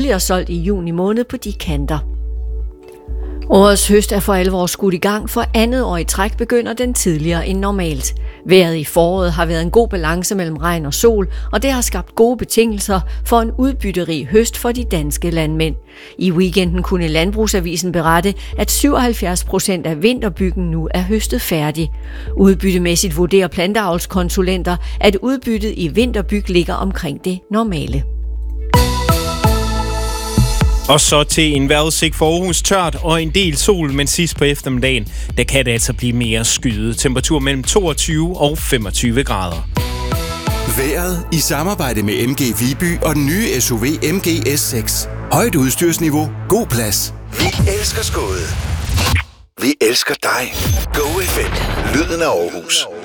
tidligere solgt i juni måned på de kanter. Årets høst er for alvor skudt i gang, for andet år i træk begynder den tidligere end normalt. Vejret i foråret har været en god balance mellem regn og sol, og det har skabt gode betingelser for en udbytterig høst for de danske landmænd. I weekenden kunne Landbrugsavisen berette, at 77% af vinterbyggen nu er høstet færdig. Udbyttemæssigt vurderer planteavlskonsulenter, at udbyttet i vinterbyg ligger omkring det normale. Og så til en vejrudsigt for Aarhus: tørt og en del sol, men sidst på eftermiddagen, der kan det altså blive mere skyet. Temperatur mellem 22 og 25 grader. Vejret i samarbejde med MG Viby og den nye SUV MG S6. Højt udstyrsniveau, god plads. Vi elsker Skåde. Vi elsker dig. Go FM. Lyden af Aarhus.